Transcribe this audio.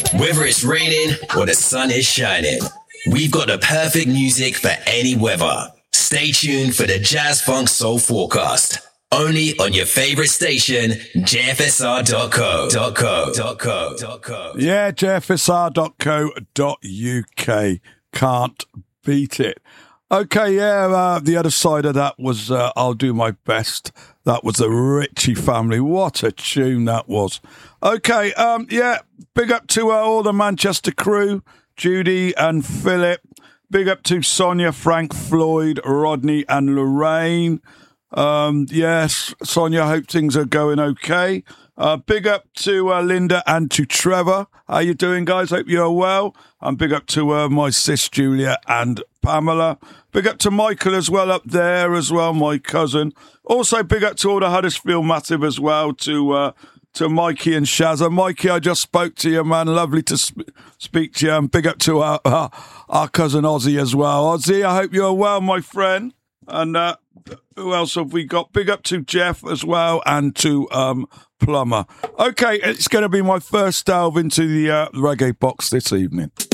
Whether it's raining or the sun is shining, we've got the perfect music for any weather. Stay tuned for the Jazz Funk Soul Forecast. Only on your favorite station, jfsr.co.co. Yeah, jfsr.co.uk. Can't beat it. Okay, yeah, the other side of that was I'll Do My Best. That was the Ritchie Family. What a tune that was. Okay, yeah, big up to all the Manchester crew, Judy and Philip. Big up to Sonia, Frank, Floyd, Rodney and Lorraine. Yes, Sonia, I hope things are going okay. Big up to Linda and to Trevor. How you doing, guys? Hope you're well. And big up to my sis Julia and Pamela. Big up to Michael as well up there as well, my cousin. Also big up to all the Huddersfield Massive as well, to Mikey and Shazza. Mikey, I just spoke to you, man. Lovely to speak to you. And big up to our cousin Ozzy as well. Ozzy, I hope you're well, my friend. And who else have we got? Big up to Jeff as well and to Plumber. Okay, it's going to be my first delve into the reggae box this evening.